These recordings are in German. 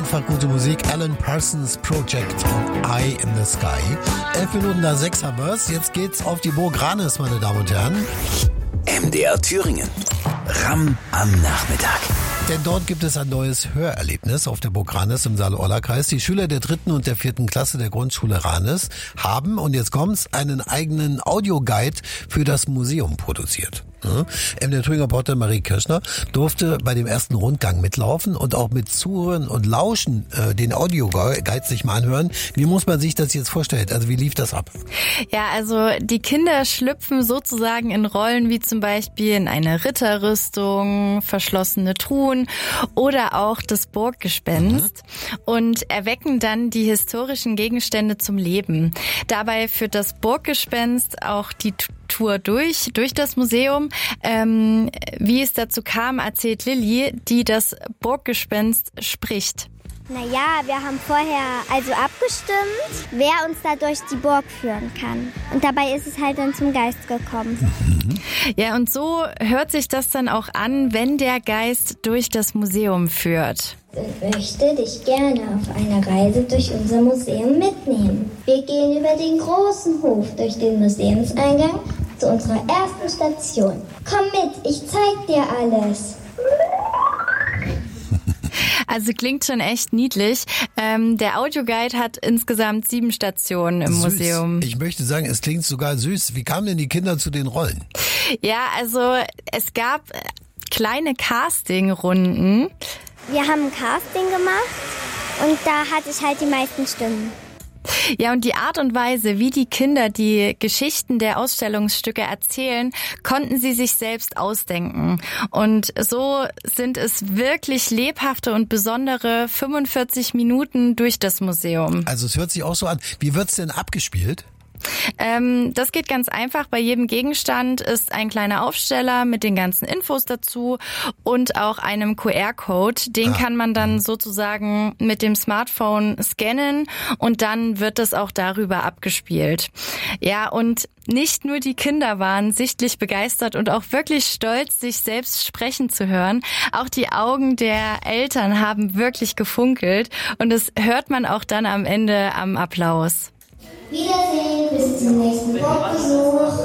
Einfach gute Musik. Alan Parsons Project, Eye in the Sky. 11 Minuten nach 6 haben wir's. Jetzt geht's auf die Burg Ranis, meine Damen und Herren. MDR Thüringen. Ramm am Nachmittag. Denn dort gibt es ein neues Hörerlebnis auf der Burg Ranis im Saale-Orla-Kreis. Die Schüler der 3. und der 4. Klasse der Grundschule Ranis haben, und jetzt kommt's, einen eigenen Audioguide für das Museum produziert. MDR Thüringer Reporter Marie Kirschner durfte bei dem ersten Rundgang mitlaufen und auch mit Zuhören und Lauschen den Audioguide sich mal anhören. Wie muss man sich das jetzt vorstellen? Also wie lief das ab? Ja, also die Kinder schlüpfen sozusagen in Rollen wie zum Beispiel in eine Ritterrüstung, verschlossene Truhen oder auch das Burggespenst und erwecken dann die historischen Gegenstände zum Leben. Dabei führt das Burggespenst auch die Tour durch das Museum. Wie es dazu kam, erzählt Lilly, die das Burggespenst spricht. Naja, wir haben vorher also abgestimmt, wer uns da durch die Burg führen kann. Und dabei ist es halt dann zum Geist gekommen. Ja, und so hört sich das dann auch an, wenn der Geist durch das Museum führt. Ich möchte dich gerne auf eine Reise durch unser Museum mitnehmen. Wir gehen über den großen Hof durch den Museumseingang zu unserer ersten Station. Komm mit, ich zeig dir alles. Also klingt schon echt niedlich. Der Audioguide hat insgesamt 7 Stationen im Museum. Ich möchte sagen, es klingt sogar süß. Wie kamen denn die Kinder zu den Rollen? Ja, also es gab kleine Castingrunden. Wir haben ein Casting gemacht und da hatte ich halt die meisten Stimmen. Ja, und die Art und Weise, wie die Kinder die Geschichten der Ausstellungsstücke erzählen, konnten sie sich selbst ausdenken. Und so sind es wirklich lebhafte und besondere 45 Minuten durch das Museum. Also es hört sich auch so an. Wie wird's denn abgespielt? Das geht ganz einfach. Bei jedem Gegenstand ist ein kleiner Aufsteller mit den ganzen Infos dazu und auch einem QR-Code. Den kann man dann sozusagen mit dem Smartphone scannen und dann wird das auch darüber abgespielt. Ja, und nicht nur die Kinder waren sichtlich begeistert und auch wirklich stolz, sich selbst sprechen zu hören. Auch die Augen der Eltern haben wirklich gefunkelt und das hört man auch dann am Ende am Applaus. Wiedersehen, bis zum nächsten Burgbesuch.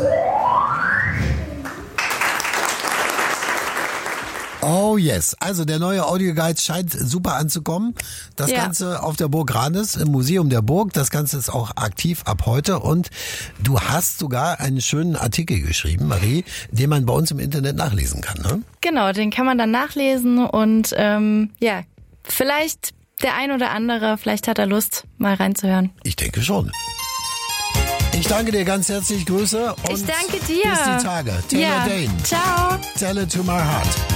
Oh yes, also der neue Audioguide scheint super anzukommen. Das Ganze auf der Burg Ranis im Museum der Burg. Das Ganze ist auch aktiv ab heute und du hast sogar einen schönen Artikel geschrieben, Marie, den man bei uns im Internet nachlesen kann, ne? Genau, den kann man dann nachlesen und vielleicht der ein oder andere, vielleicht hat er Lust, mal reinzuhören. Ich denke schon. Ich danke dir ganz herzlich, Grüße und ich danke dir. bis die Tage. Taylor Dane. Ciao. Tell it to my heart.